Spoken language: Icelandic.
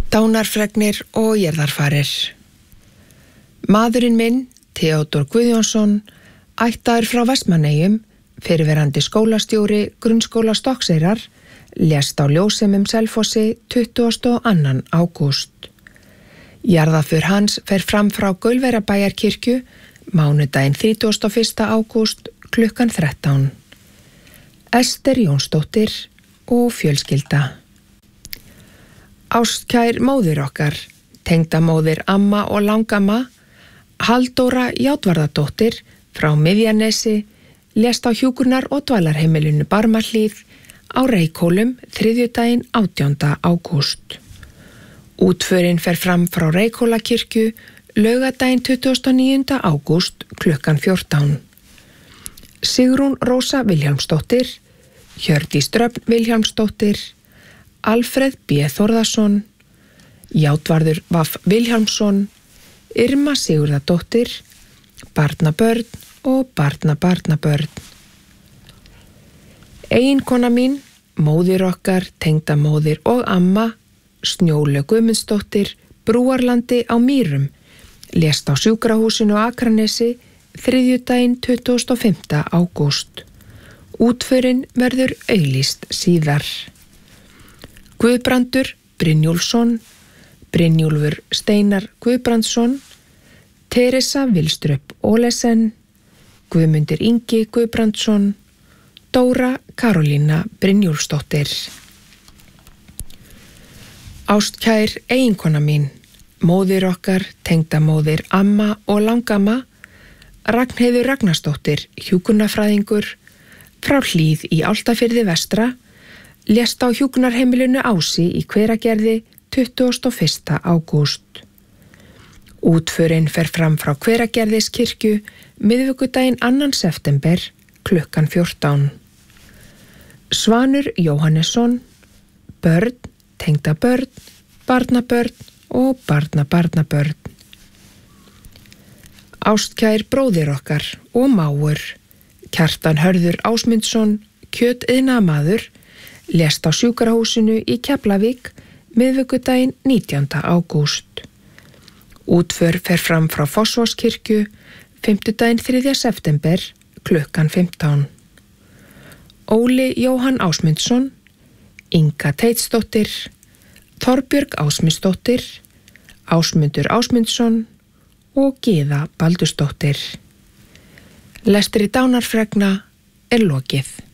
Dánarfregnir og jarðarfarir. Maðurinn minn, Theodór Guðjónsson, ættaður frá Vestmannaeyjum, fyrrverandi skólastjóri grunnskóla Stokkseyrar, lést á Ljósemum Selfossi 22. ágúst. Jarðarför hans fer fram frá Gaulverjabæjarkirkju mánudaginn 31. ágúst klukkan 13. Ester Jónsdóttir og fjölskylda. Ástkær móðir okkar, tengdamóðir amma og langamma, Halldóra Játvarðardóttir frá Miðjanesi, lést á hjúkrunar- og dvalarheimilinu Barmahlíð á Reykhólum þriðjudaginn 18. ágúst. Útförin fer fram frá Reykhólakirkju laugardaginn 29. ágúst klukkan 14. Sigrún Rósa Vilhjálmsdóttir, Hjördís Dröfn Vilhjálmsdóttir, Alfreð B. Þórðarson, Játvarður Vaff Vilhjálmsson, Irma Sigurðardóttir, barnabörn og barnabarnabörn. Eiginkona mín, móðir okkar, tengdamóðir og amma, Snjólaug Guðmundsdóttir, Brúarlandi á Mýrum, lést á sjúkrahúsinu á Akranesi þriðjudaginn 25. ágúst. Útförin verður auglýst síðar. Guðbrandur Brynjólfsson, Brynjólfur Steinar Guðbrandsson, Teresa Vilstrup Olesen, Guðmundur Ingi Guðbrandsson, Dóra Karolína Brynjólfsdóttir. Ástkær eiginkona mín, móðir okkar, tengdamóðir amma og langamma, Ragnheiður Ragnarsdóttir, hjúkrunarfræðingur, frá Hlíð í Álftafirði vestra, lést á hjúkrunarheimilinu Ási í Hveragerði 21. ágúst. Útförin fer fram frá Hveragerðiskirkju miðvikudaginn 2. september klukkan 14. Svanur Jóhannesson, börn, tengdabörn, barnabörn og barnabarnabörn. Ástkær bróðir okkar og mágur, Kjartan Hörður Ásmundsson, kjötiðnaðarmaður, lést á sjúkrahúsinu í Keflavík miðvikudaginn 19. ágúst. Útför fer fram frá Fossvogskirkju fimmtudaginn 3. september klukkan 15. Óli Jóhann Ásmundsson, Inga Teitsdóttir, Þorbjörg Ásmundsdóttir, Ásmundur Ásmundsson og Gyða Baldursdóttir. Lestri dánarfregna er lokið.